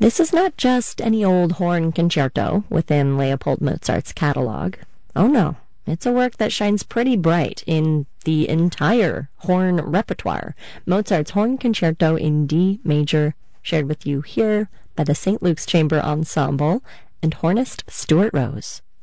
This is not just any old horn concerto within Leopold Mozart's catalog. Oh no, it's a work that shines pretty bright in the entire horn repertoire. Mozart's Horn Concerto in D major, shared with you here by the St. Luke's Chamber Ensemble and hornist Stuart Rose.